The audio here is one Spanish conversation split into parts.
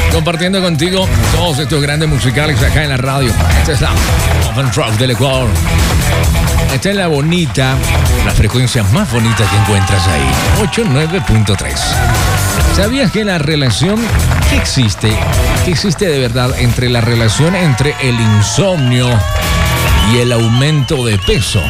compartiendo contigo todos estos grandes musicales acá en la radio. Esta es la Open Rock del Ecuador. Esta es la bonita, la frecuencia más bonita que encuentras ahí, 89.3. ¿Sabías que la relación que existe de verdad entre la relación entre el insomnio y el aumento de peso?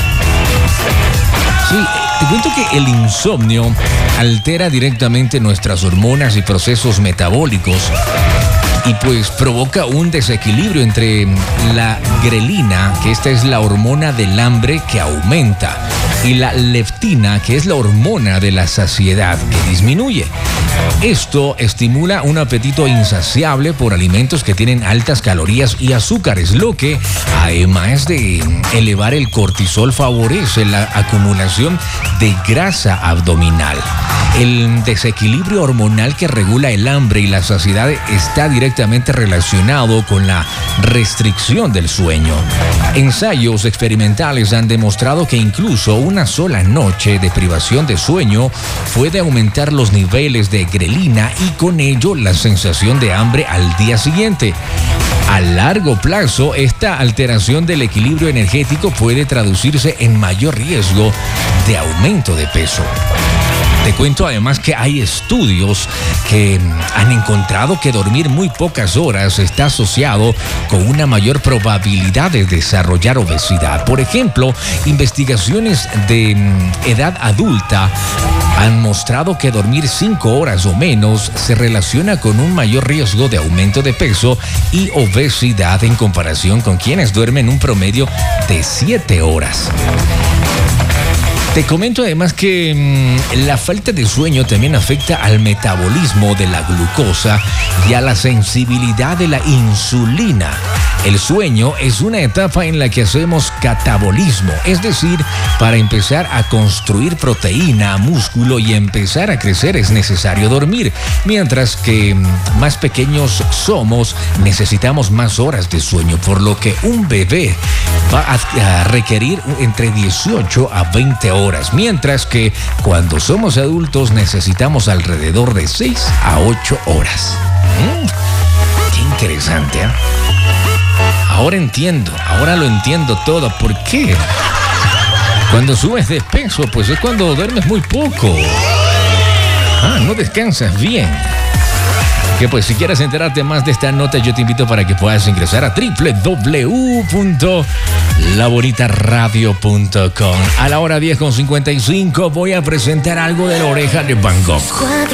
Sí, te cuento que el insomnio altera directamente nuestras hormonas y procesos metabólicos y pues provoca un desequilibrio entre la grelina, que esta es la hormona del hambre que aumenta, y la leptina, que es la hormona de la saciedad que disminuye. Esto estimula un apetito insaciable por alimentos que tienen altas calorías y azúcares, lo que, además de elevar el cortisol, favorece la acumulación de grasa abdominal. El desequilibrio hormonal que regula el hambre y la saciedad está directamente relacionado con la restricción del sueño. Ensayos experimentales han demostrado que incluso una sola noche de privación de sueño puede aumentar los niveles de grelina y con ello la sensación de hambre al día siguiente. A largo plazo, esta alteración del equilibrio energético puede traducirse en mayor riesgo de aumento de peso. Te cuento además que hay estudios que han encontrado que dormir muy pocas horas está asociado con una mayor probabilidad de desarrollar obesidad. Por ejemplo, investigaciones de edad adulta han mostrado que dormir 5 horas o menos se relaciona con un mayor riesgo de aumento de peso y obesidad en comparación con quienes duermen un promedio de 7 horas. Te comento además que la falta de sueño también afecta al metabolismo de la glucosa y a la sensibilidad de la insulina. El sueño es una etapa en la que hacemos catabolismo, es decir, para empezar a construir proteína, músculo y empezar a crecer es necesario dormir. Mientras que más pequeños somos, necesitamos más horas de sueño, por lo que un bebé va a requerir entre 18 a 20 horas, mientras que cuando somos adultos necesitamos alrededor de 6 a 8 horas. Qué interesante, ¿eh? Ahora lo entiendo todo. ¿Por qué? Cuando subes de peso, pues es cuando duermes muy poco. No descansas bien. Que pues si quieres enterarte más de esta nota, yo te invito para que puedas ingresar a www.labonitaradio.com. A la hora 10:55 voy a presentar algo de La Oreja de Van Gogh.